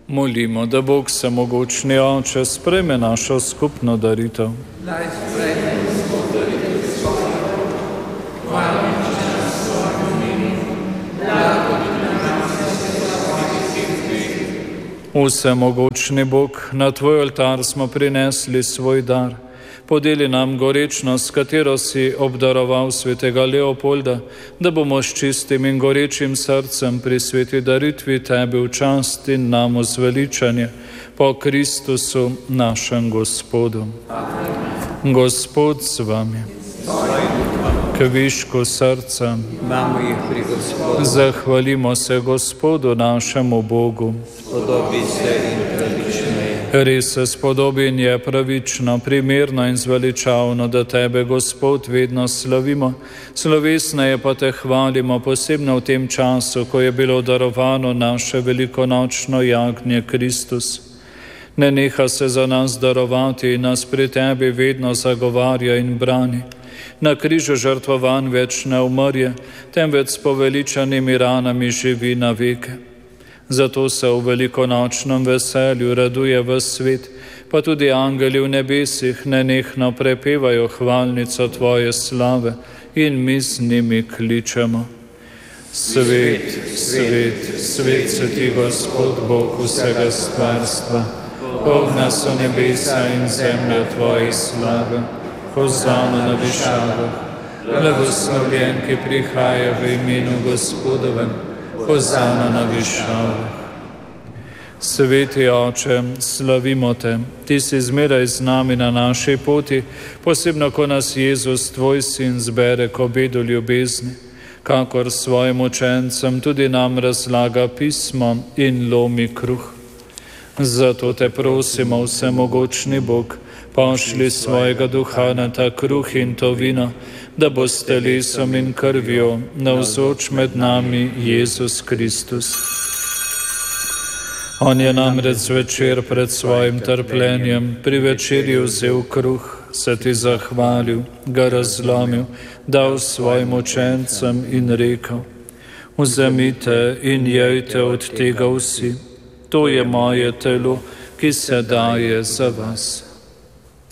Molimo, da Bog Vsemogočni Oče sprejme našo skupno daritev. Naj sprejme smo daritev svojo, hvala na svojo mini, blagodati nam se Vsemogočni Bog, na Tvoj oltar smo prinesli svoj dar. Podeli nam gorečnost, s katero si obdaroval svetega Leopolda, da bomo s čistim in gorečim srcem pri sveti daritvi Tebi v čast in nam v zveličanje po Kristusu našem Gospodu. Amen. Gospod z vami. K višku srca imamo jih pri Gospodu. Zahvalimo se Gospodu našemu Bogu. Spodobi se in pravično je. Res se spodobi in je pravično, primerno in zveličavno, da Tebe, Gospod, vedno slavimo. Slovesneje pa Te hvalimo, posebno v tem času, ko je bilo darovano naše velikonočno jagnje Kristus. Ne neha se za nas darovati in nas pri Tebi vedno zagovarja in brani. Na križu žrtvovan več ne umrje, temveč s poveličanimi ranami živi na veke. Zato se v velikonočnem veselju raduje ves svet, pa tudi angeli v nebesih nenehno prepevajo hvalnico Tvoje slave in mi z njimi kličemo. Svet, svet, svet se Ti, Gospod Bog vsega stvarstva, polna so nebesa in zemlja Tvoje slave. Hozana na višavah, blagoslovljen, ki prihaja v imenu Gospodovem, hozana na višavah. Sveti Oče, slavimo Te, Ti si zmeraj z nami na naši poti, posebno ko nas Jezus, Tvoj Sin, zbere k obedu ljubezni, kakor svojim učencem tudi nam razlaga pismo in lomi kruh. Zato Te prosimo, Vsemogočni Bog, pošli svojega duha na ta kruh in to vino, da bo s telesom in krvjo navzoč med nami Jezus Kristus. On je namreč zvečer pred svojim trpljenjem pri večerji vzel kruh, se Ti zahvalil, ga razlomil, dal svojim učencem in rekel: Vzemite in jejte od tega vsi, to je moje telo, ki se daje za vas.